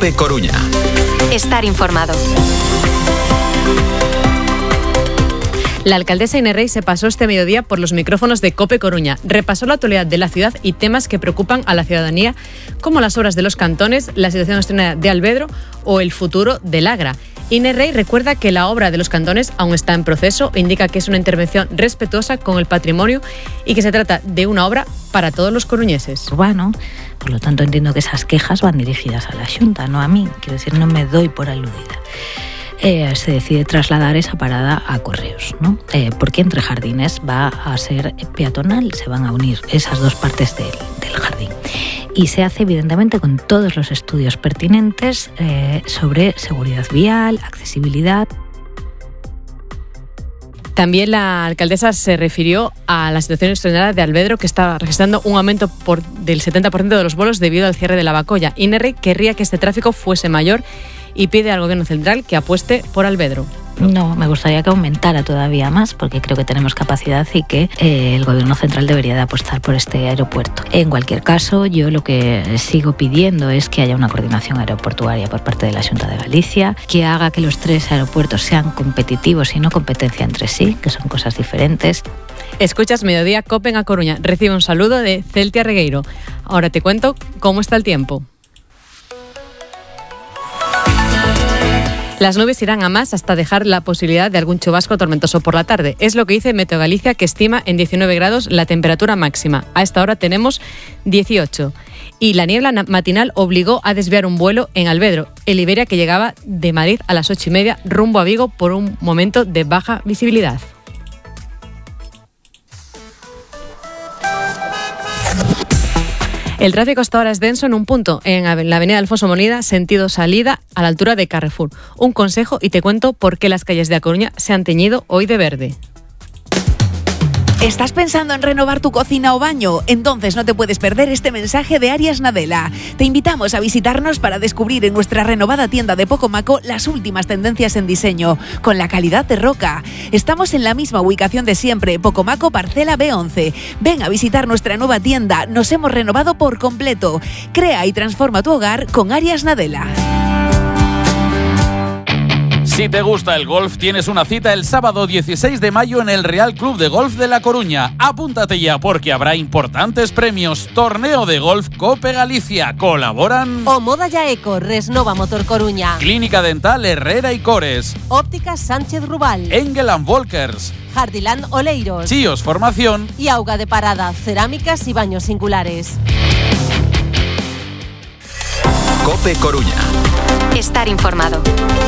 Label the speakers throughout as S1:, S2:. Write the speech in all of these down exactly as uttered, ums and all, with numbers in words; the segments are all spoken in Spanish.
S1: COPE Coruña.
S2: Estar informado.
S3: La alcaldesa Inés Rey se pasó este mediodía por los micrófonos de COPE Coruña. Repasó la actualidad de la ciudad y temas que preocupan a la ciudadanía, como las obras de los cantones, la situación externa de Alvedro o el futuro del Agra. Inés Rey recuerda que la obra de los cantones aún está en proceso, indica que es una intervención respetuosa con el patrimonio y que se trata de una obra para todos los coruñeses.
S4: Urbano, por lo tanto entiendo que esas quejas van dirigidas a la Xunta, no a mí. Quiero decir, no me doy por aludida. Eh, se decide trasladar esa parada a Correos, ¿no? Eh, porque entre jardines va a ser peatonal, se van a unir esas dos partes del, del jardín. Y se hace evidentemente con todos los estudios pertinentes eh, sobre seguridad vial, accesibilidad.
S3: También la alcaldesa se refirió a la situación extraordinaria de Alvedro, que está registrando un aumento por, del setenta por ciento de los vuelos debido al cierre de la Bacolla. Inés Rey querría que este tráfico fuese mayor y pide al Gobierno central que apueste por Alvedro.
S4: No, me gustaría que aumentara todavía más, porque creo que tenemos capacidad y que eh, el Gobierno central debería de apostar por este aeropuerto. En cualquier caso, yo lo que sigo pidiendo es que haya una coordinación aeroportuaria por parte de la Xunta de Galicia, que haga que los tres aeropuertos sean competitivos y no competencia entre sí, que son cosas diferentes.
S3: Escuchas Mediodía COPE en A Coruña. Recibe un saludo de Celtia Regueiro. Ahora te cuento cómo está el tiempo. Las nubes irán a más hasta dejar la posibilidad de algún chubasco tormentoso por la tarde. Es lo que dice Meteo Galicia, que estima en diecinueve grados la temperatura máxima. A esta hora tenemos dieciocho. Y la niebla matinal obligó a desviar un vuelo en Alvedro, el Iberia, que llegaba de Madrid a las ocho y media rumbo a Vigo por un momento de baja visibilidad. El tráfico hasta ahora es denso en un punto, en la avenida Alfonso Molina, sentido salida, a la altura de Carrefour. Un consejo y te cuento por qué las calles de A Coruña se han teñido hoy de verde.
S5: ¿Estás pensando en renovar tu cocina o baño? Entonces no te puedes perder este mensaje de Arias Nadella. Te invitamos a visitarnos para descubrir en nuestra renovada tienda de Pocomaco las últimas tendencias en diseño, con la calidad de roca. Estamos en la misma ubicación de siempre, Pocomaco Parcela B once. Ven a visitar nuestra nueva tienda, nos hemos renovado por completo. Crea y transforma tu hogar con Arias Nadella.
S6: Si te gusta el golf, tienes una cita el sábado dieciséis de mayo en el Real Club de Golf de La Coruña. Apúntate ya porque habrá importantes premios. Torneo de Golf COPE Galicia. Colaboran
S7: Omoda Yaeco, Resnova Motor Coruña,
S6: Clínica Dental Herrera y Cores,
S7: Ópticas Sánchez Rubal,
S6: Engel and Volkers,
S7: Jardiland Oleiros,
S6: Chíos Formación
S7: y Auga de Parada, Cerámicas y Baños Singulares.
S1: COPE Coruña.
S2: Estar informado.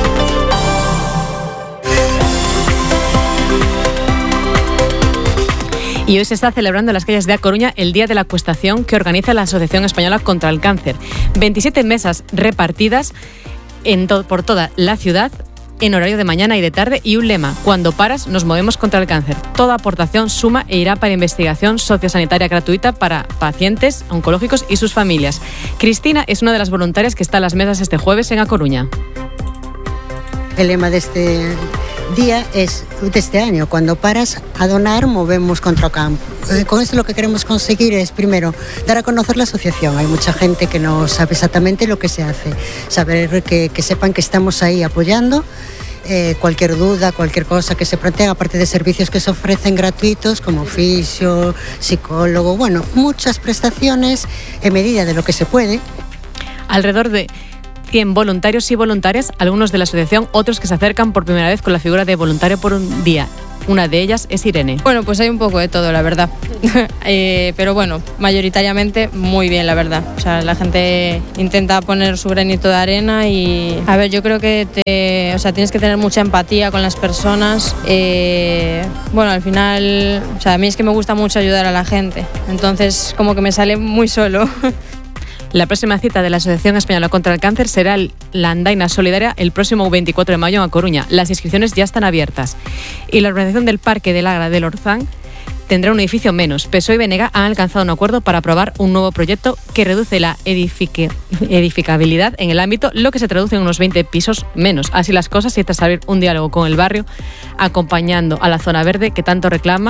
S3: Y hoy se está celebrando en las calles de A Coruña el Día de la Acuestación que organiza la Asociación Española contra el Cáncer. veintisiete mesas repartidas en to- por toda la ciudad en horario de mañana y de tarde y un lema: cuando paras nos movemos contra el cáncer. Toda aportación suma e irá para investigación sociosanitaria gratuita para pacientes oncológicos y sus familias. Cristina es una de las voluntarias que está a las mesas este jueves en A Coruña.
S8: El lema de este día es, de este año, cuando paras a donar, movemos contra el campo. Eh, con esto lo que queremos conseguir es, primero, dar a conocer la asociación. Hay mucha gente que no sabe exactamente lo que se hace. Saber que, que sepan que estamos ahí apoyando. Eh, cualquier duda, cualquier cosa que se planteen, aparte de servicios que se ofrecen gratuitos como fisio, psicólogo, bueno, muchas prestaciones en medida de lo que se puede.
S3: Alrededor de cien voluntarios y voluntarias, algunos de la asociación, otros que se acercan por primera vez con la figura de voluntario por un día. Una de ellas es Irene.
S9: Bueno, pues hay un poco de todo, la verdad. eh, pero bueno, mayoritariamente muy bien, la verdad. O sea, la gente intenta poner su granito de arena y... A ver, yo creo que te, o sea, tienes que tener mucha empatía con las personas. Eh, bueno, al final, o sea, a mí es que me gusta mucho ayudar a la gente. Entonces, como que me sale muy solo.
S3: La próxima cita de la Asociación Española contra el Cáncer será la Andaina Solidaria el próximo veinticuatro de mayo en A Coruña. Las inscripciones ya están abiertas. Y la organización del Parque del Agra del Orzán tendrá un edificio menos. P S O E y B N G han alcanzado un acuerdo para aprobar un nuevo proyecto que reduce la edifique, edificabilidad en el ámbito, lo que se traduce en unos veinte pisos menos. Así las cosas, y tras abrir un diálogo con el barrio, acompañando a la zona verde que tanto reclama,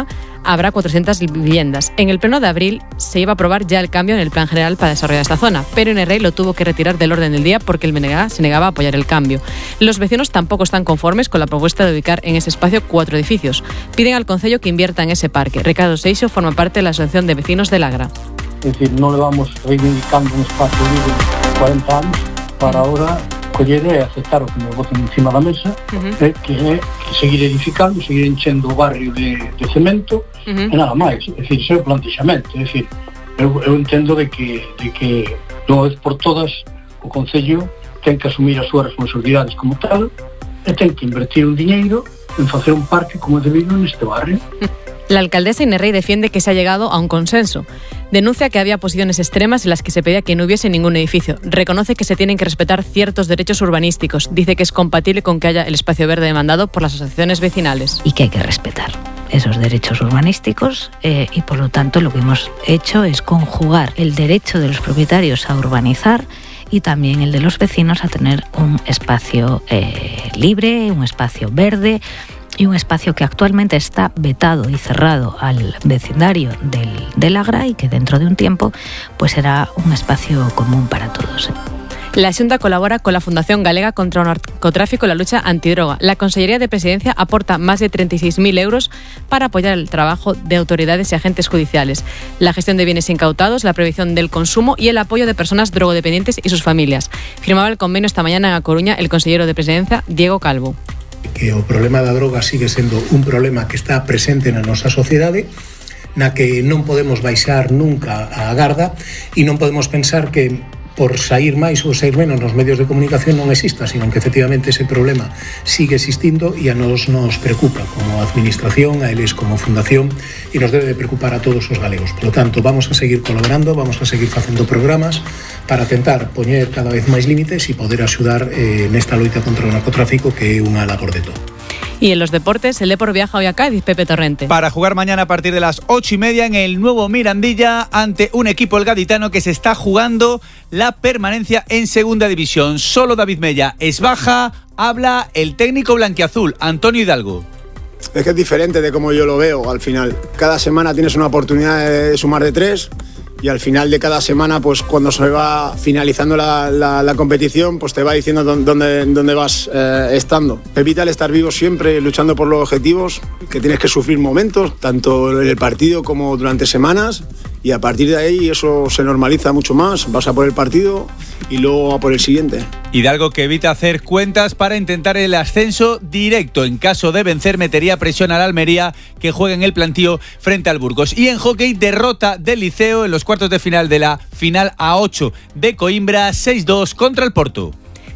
S3: habrá cuatrocientas viviendas. En el pleno de abril se iba a aprobar ya el cambio en el plan general para desarrollar esta zona, pero N R I lo tuvo que retirar del orden del día porque el M N G se negaba a apoyar el cambio. Los vecinos tampoco están conformes con la propuesta de ubicar en ese espacio cuatro edificios. Piden al Concello que invierta en ese parque. Ricardo Seixo forma parte de la Asociación de Vecinos del Agra.
S10: Es decir, no le vamos reivindicando un espacio libre de cuarenta años para ahora coller e aceptar o que me boten encima da mesa, uh-huh. eh, que é que seguir edificando, seguir enchendo o barrio de, de cemento, uh-huh. e nada máis. É dicir, ese é o plantexamento. É dicir, eu, eu entendo de que, de que de unha vez por todas o Concello ten que asumir as súas responsabilidades como tal e ten que invertir un diñeiro en facer un parque como é debido neste barrio.
S3: La alcaldesa N R I defiende que se ha llegado a un consenso. Denuncia que había posiciones extremas en las que se pedía que no hubiese ningún edificio. Reconoce que se tienen que respetar ciertos derechos urbanísticos. Dice que es compatible con que haya el espacio verde demandado por las asociaciones vecinales.
S4: Y que hay que respetar esos derechos urbanísticos eh, y por lo tanto lo que hemos hecho es conjugar el derecho de los propietarios a urbanizar y también el de los vecinos a tener un espacio eh, libre, un espacio verde y un espacio que actualmente está vetado y cerrado al vecindario del, del Agra y que dentro de un tiempo pues será un espacio común para todos.
S3: La Xunta colabora con la Fundación Galega contra el Narcotráfico y la lucha antidroga. La Consellería de Presidencia aporta más de treinta y seis mil euros para apoyar el trabajo de autoridades y agentes judiciales, la gestión de bienes incautados, la prevención del consumo y el apoyo de personas drogodependientes y sus familias. Firmaba el convenio esta mañana en A Coruña el consellero de Presidencia, Diego Calvo.
S11: Que o problema da droga sigue sendo un problema que está presente na nosa sociedade, na que non podemos baixar nunca a garda e non podemos pensar que por sair máis ou sair menos nos medios de comunicación non exista, sino que efectivamente ese problema sigue existindo e a nos nos preocupa como administración, a eles como fundación e nos debe de preocupar a todos os galegos. Por lo tanto, vamos a seguir colaborando, vamos a seguir facendo programas para tentar poñer cada vez máis límites e poder axudar eh, nesta loita contra o narcotráfico que é unha labor de todo.
S3: Y en los deportes, el Depor viaja hoy a Cádiz, Pepe Torrente.
S12: Para jugar mañana a partir de las ocho y media en el nuevo Mirandilla ante un equipo, el gaditano, que se está jugando la permanencia en segunda división. Solo David Mella es baja, habla el técnico blanquiazul, Antonio Hidalgo.
S13: Es que es diferente de como yo lo veo al final. Cada semana tienes una oportunidad de sumar de tres y al final de cada semana, pues cuando se va finalizando la, la, la competición, pues te va diciendo dónde, dónde vas eh, estando. Es vital estar vivo siempre, luchando por los objetivos, que tienes que sufrir momentos, tanto en el partido como durante semanas, y a partir de ahí eso se normaliza mucho más. Vas a por el partido y luego a por el siguiente.
S12: Hidalgo, que evita hacer cuentas para intentar el ascenso directo. En caso de vencer, metería presión al Almería, que juega en el plantío frente al Burgos. Y en hockey, derrota del Liceo en los cuartos de final de la final A ocho de Coimbra, seis dos contra el Porto.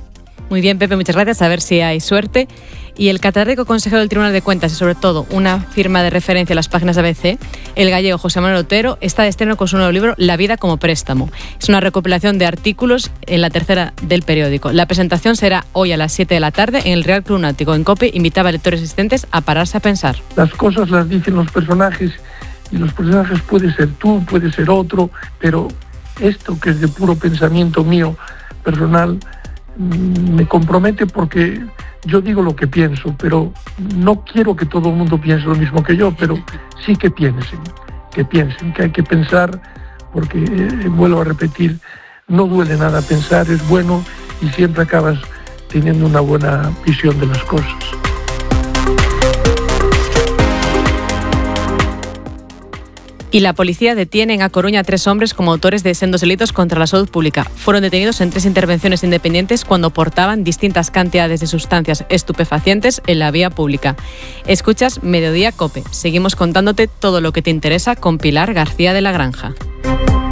S3: Muy bien, Pepe, muchas gracias. A ver si hay suerte. Y el catedrático consejero del Tribunal de Cuentas y sobre todo una firma de referencia a las páginas de A B C, el gallego José Manuel Otero, está de estreno con su nuevo libro La vida como préstamo. Es una recopilación de artículos en la tercera del periódico. La presentación será hoy a las siete de la tarde en el Real Club Náutico. En COPE invitaba a lectores asistentes a pararse a pensar.
S14: Las cosas las dicen los personajes y los personajes puede ser tú, puede ser otro, pero esto que es de puro pensamiento mío personal me compromete porque yo digo lo que pienso, pero no quiero que todo el mundo piense lo mismo que yo, pero sí que piensen, que piensen, que hay que pensar, porque, eh, vuelvo a repetir, no duele nada pensar, es bueno y siempre acabas teniendo una buena visión de las cosas.
S3: Y la policía detiene en A Coruña a tres hombres como autores de sendos delitos contra la salud pública. Fueron detenidos en tres intervenciones independientes cuando portaban distintas cantidades de sustancias estupefacientes en la vía pública. Escuchas Mediodía COPE. Seguimos contándote todo lo que te interesa con Pilar García de la Granja.